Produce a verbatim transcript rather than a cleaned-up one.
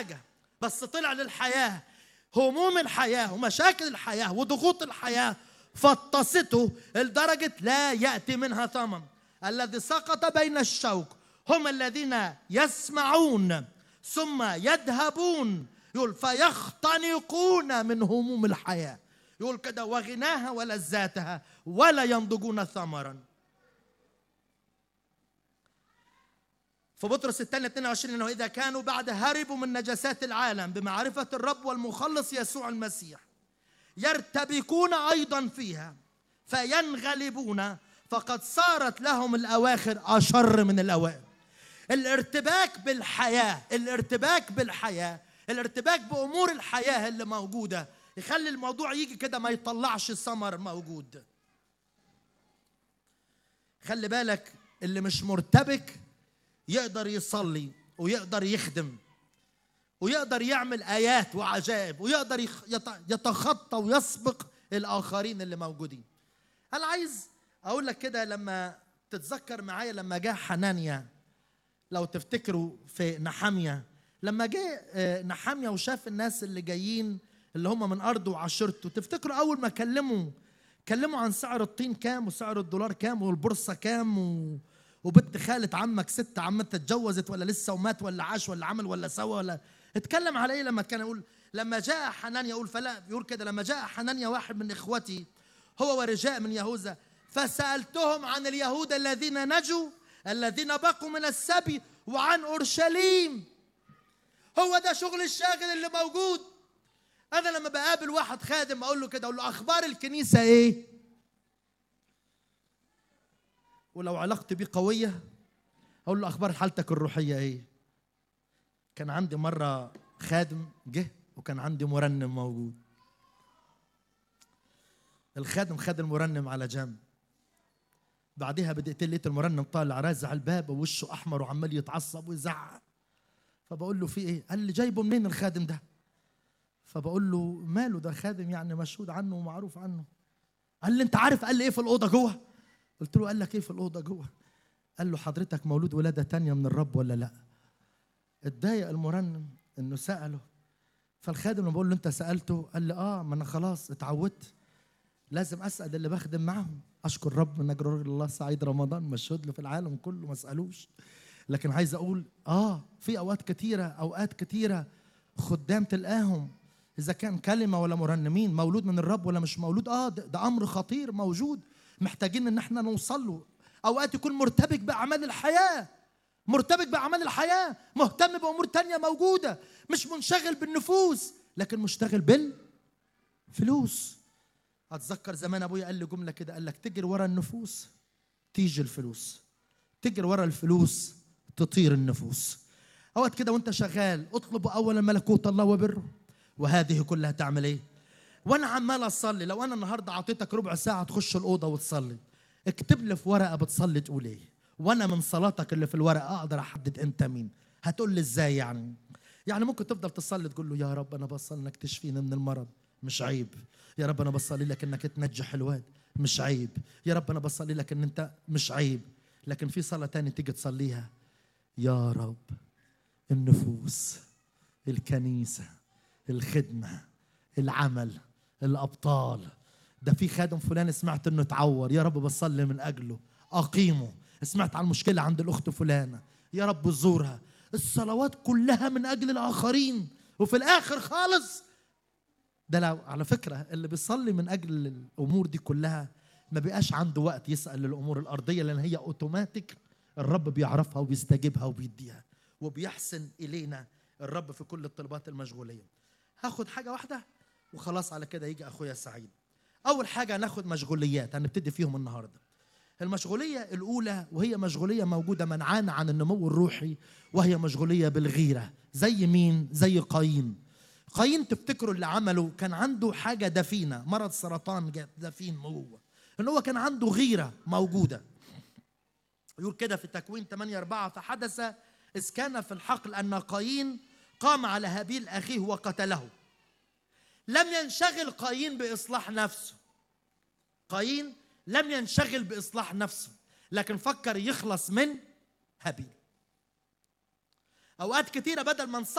حاجة، بس طلع للحياة. هموم الحياة ومشاكل الحياة وضغوط الحياة فطسته لدرجة لا يأتي منها ثمن. الذي سقط بين الشوك هم الذين يسمعون ثم يذهبون، يقول فيختنقون من هموم الحياة، يقول كده وغناها ولذاتها ولا ينضجون ثمرا. في بطرس الثانية اثنين وعشرين انه اذا كانوا بعد هربوا من نجاسات العالم بمعرفة الرب والمخلص يسوع المسيح يرتبكون ايضا فيها فينغلبون، فقد صارت لهم الاواخر اشر من الاوائل. الارتباك بالحياة، الارتباك بالحياة، الارتباك بامور الحياة اللي موجودة يخلي الموضوع يجي كده ما يطلعش ثمر موجود. خلي بالك، اللي مش مرتبك يقدر يصلي ويقدر يخدم ويقدر يعمل آيات وعجائب ويقدر يتخطى ويسبق الآخرين اللي موجودين. أنا عايز أقول لك كده، لما تتذكر معايا لما جاء حنانيا، لو تفتكروا في نحمية، لما جاء نحمية وشاف الناس اللي جايين اللي هم من أرضه وعشيرته، تفتكروا أول ما كلموا كلموا عن سعر الطين كام وسعر الدولار كام والبورصة كام و... وبنت خالة عمك ست عمتها اتجوزت ولا لسه ومات ولا عاش ولا عمل ولا سوى ولا اتكلم على ايه؟ لما كان يقول لما جاء حنانيا، يقول فلا يقول كده لما جاء حنانيا واحد من اخوتي هو ورجاء من يهوذا فسألتهم عن اليهود الذين نجوا الذين بقوا من السبي وعن اورشليم. هو ده شغل الشاغل اللي موجود. انا لما بقابل واحد خادم اقول له كده، اقول له اخبار الكنيسه ايه؟ ولو علاقتي بيه قويه اقول له اخبار حالتك الروحيه ايه؟ كان عندي مره خادم جه وكان عندي مرنم موجود. الخادم خد المرنم على جنب، بعدها بدقيقتين لقيت المرنم طالع رازع الباب ووشه احمر وعمال يتعصب ويزعق. فبقول له في ايه؟ قال لي جايبه منين الخادم ده؟ فبقول له ماله ده خادم يعني مشهود عنه ومعروف عنه. قال لي انت عارف قال لي ايه في الاوضه جوه؟ قلت له قال لك ايه في الاوضه جوه؟ قال له حضرتك مولود ولاده تانية من الرب ولا لا؟ اتضايق المرنم انه ساله. فالخادم لما بقول له انت سالته؟ قال لي اه ما انا خلاص اتعودت لازم اسال اللي بخدم معهم. اشكر رب من اجر الله سعيد رمضان مشهود له في العالم كله ما اسالوش. لكن عايز اقول اه في اوقات كتيره اوقات كتيره خدام تلقاهم اذا كان كلمه ولا مرنمين مولود من الرب ولا مش مولود، اه ده, ده امر خطير موجود محتاجين ان احنا نوصل له. اوقات يكون مرتبك باعمال الحياه، مرتبك باعمال الحياه، مهتم بامور تانية موجوده، مش منشغل بالنفوس لكن مشتغل بالفلوس. اتذكر زمان ابويا قال لي جمله كده، قال لك تجري ورا النفوس تيجي الفلوس، تجري ورا الفلوس تطير النفوس. اوقات كده وانت شغال اطلبوا اولا ملكوت الله وبره وهذه كلها تعمل ايه؟ وانا عمال اصلي، لو انا النهارده اعطيتك ربع ساعه تخش الاوضه وتصلي، اكتب لي في ورقه بتصلي تقول ايه، وانا من صلاتك اللي في الورقه اقدر احدد انت مين. هتقول لي ازاي يعني؟ يعني ممكن تفضل تصلي تقول له يا رب انا بصلي انك تشفيني من المرض، مش عيب. يا رب انا بصلي لك انك تنجح الواد، مش عيب. يا رب انا بصلي لك ان انت، مش عيب. لكن في صلاه تانية تيجي تصليها، يا رب النفوس، الكنيسه، الخدمه، العمل، الابطال. ده في خادم فلان سمعت انه اتعور، يا رب بصلي من اجله اقيمه. سمعت عن مشكله عند الاخت فلانه، يا رب زورها. الصلوات كلها من اجل الاخرين، وفي الاخر خالص ده لو على فكره اللي بيصلي من اجل الامور دي كلها ما بيبقاش عنده وقت يسال للامور الارضيه، لان هي اوتوماتيك الرب بيعرفها وبيستجيبها وبيديها وبيحسن الينا الرب في كل الطلبات المشغوليه. هاخد حاجه واحده وخلاص على كده يجي اخويا سعيد. اول حاجه ناخد مشغوليات هنبتدي فيهم النهارده. المشغوليه الاولى وهي مشغوليه موجوده منعانا عن النمو الروحي، وهي مشغوليه بالغيره. زي مين؟ زي قايين. قايين تفتكروا اللي عمله كان عنده حاجه دفينه، مرض سرطان جات دفين جوه، ان هو كان عنده غيره موجوده. يقول كده في تكوين ثمانية أربعة فحدث إذ كان في الحقل أن قايين قام على هابيل أخيه وقتله. لم ينشغل قايين بإصلاح نفسه، قايين لم ينشغل بإصلاح نفسه، لكن فكر يخلص من هابيل. أوقات كتيرة بدل ما